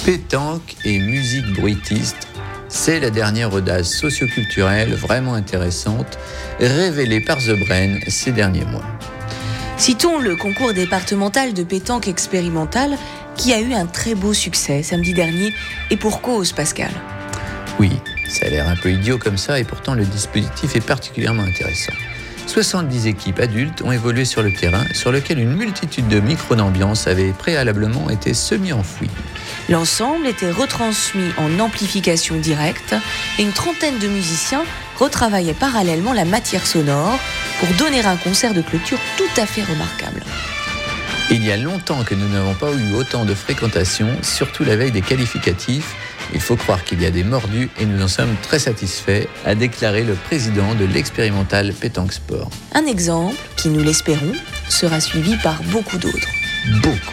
Pétanque et musique bruitiste, c'est la dernière audace socioculturelle vraiment intéressante révélée par The Brain ces derniers mois. Citons le concours départemental de pétanque expérimentale qui a eu un très beau succès samedi dernier, et pour cause, Pascal. Oui, ça a l'air un peu idiot comme ça et pourtant le dispositif est particulièrement intéressant. 70 équipes adultes ont évolué sur le terrain sur lequel une multitude de micros d'ambiance avaient préalablement été semi-enfouis. L'ensemble était retransmis en amplification directe et une trentaine de musiciens retravaillaient parallèlement la matière sonore pour donner un concert de clôture tout à fait remarquable. Il y a longtemps que nous n'avons pas eu autant de fréquentation, surtout la veille des qualificatifs. Il faut croire qu'il y a des mordus et nous en sommes très satisfaits, a déclaré le président de l'expérimental Pétanque Sport. Un exemple qui, nous l'espérons, sera suivi par beaucoup d'autres. Beaucoup.